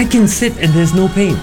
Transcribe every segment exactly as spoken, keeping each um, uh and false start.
can sit and there's no pain.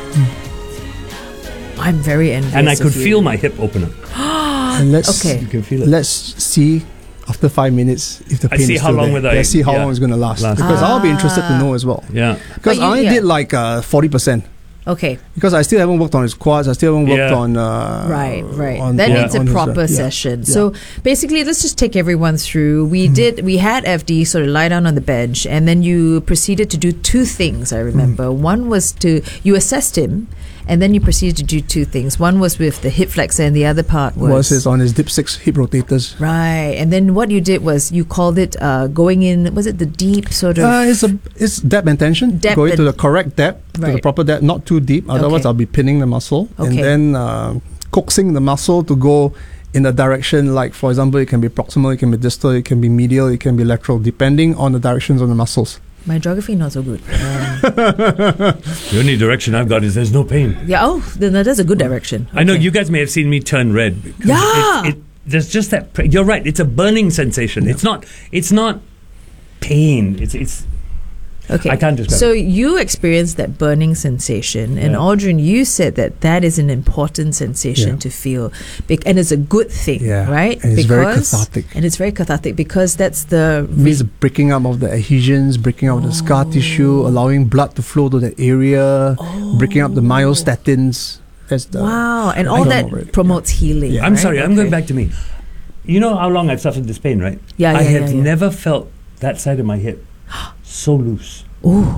I'm very envious. And I could of you. feel my hip open up. And let's Okay. You can feel it. let's see after five minutes if the I pain see is how still long there. will I- Let's see how yeah. long it's going to last. Last. Because I'll be interested to Ah. know as well. Yeah. Because But you- I yeah. did like uh, forty percent. Okay, Because I still haven't worked on his quads. I still haven't worked Yeah. on uh, right, right. on- that on- needs a on his, uh, proper yeah. session. Yeah. So basically, let's just take everyone through. We Mm-hmm. did. We had F D sort of lie down on the bench, and then you proceeded to do two things. I remember Mm-hmm. one was to you assessed him, and then you proceeded to do two things. One was with the hip flexor, and the other part was, was his on his dip six hip rotators. right. And then what you did was you called it uh, going in. Was it the deep sort of? Uh, it's a it's depth and tension. Depth Going to and- the correct depth, to the Right. proper depth, not too deep. Otherwise, Okay. I'll be pinning the muscle, Okay. and then uh, coaxing the muscle to go in a direction. Like for example, it can be proximal, it can be distal, it can be medial, it can be lateral, depending on the directions of the muscles. My geography not so good. Um, The only direction I've got is there's no pain. yeah. Oh, then that's a good direction. I know Okay. you guys may have seen me turn red. because Yeah. It, it, there's just that. Pre- you're right. It's a burning sensation. Yeah. It's not. It's not pain. It's. It's. Okay. I can't describe So it. you experienced that burning sensation, and Yeah. Audrey, you said that that is an important sensation Yeah. to feel, bec- and it's a good thing, Yeah. right? And it's very cathartic. And it's very cathartic because that's the It means breaking up of the adhesions, breaking up of the scar tissue, allowing blood to flow to that area, breaking up the myostatins. That's the wow, and I all don't that know, right? promotes healing. Yeah. I'm right? sorry. I'm going Okay. back to me. You know how long I've suffered this pain, right? Yeah, yeah, I have yeah, yeah. never felt that side of my hip so loose. Ooh,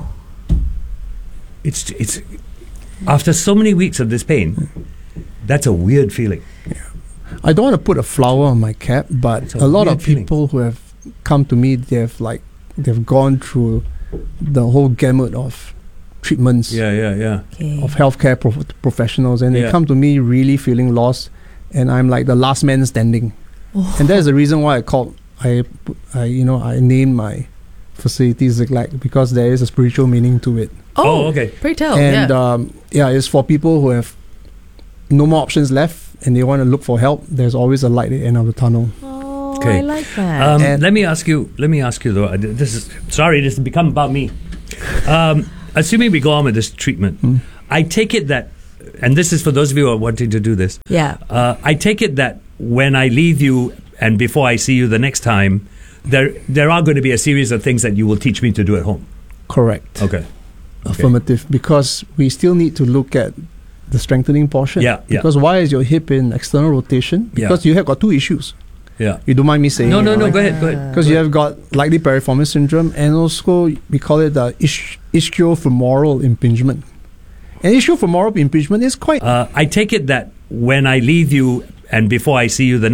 It's. It's. After so many weeks of this pain, that's a weird feeling. I don't want to put a flower on my cap, but It's a a, lot weird of people who have come to me, they've like they've gone through the whole gamut of treatments Yeah. Yeah. Yeah. okay. of healthcare prof- professionals, and they Yeah. come to me really feeling lost, and I'm like the last man standing. Oh. And that's the reason why I called I, put- I you know I named my facility Ziklag, because there is a spiritual meaning to it. Oh, okay. Pray tell. and yeah. um, yeah, it's for people who have no more options left and they want to look for help. There's always a light at the end of the tunnel. oh, okay. I like that. Um, And- let me ask you. Let me ask you though. I- This is sorry. This has become about me. Um, assuming we go on with this treatment, Mm. I take it that, and this is for those of you who are wanting to do this. yeah. Uh, I take it that when I leave you and before I see you the next time, there there are going to be a series of things that you will teach me to do at home. Correct. Okay. Affirmative. Because we still need to look at the strengthening portion. Yeah, yeah. Because why is your hip in external rotation? Yeah. Because you have got two issues. Yeah. You don't mind me saying No, it, no, no. right? Go ahead. Go ahead. Because you have got likely piriformis syndrome, and also we call it the isch- ischiofemoral impingement. And ischiofemoral impingement is quite Uh, I take it that when I leave you and before I see you the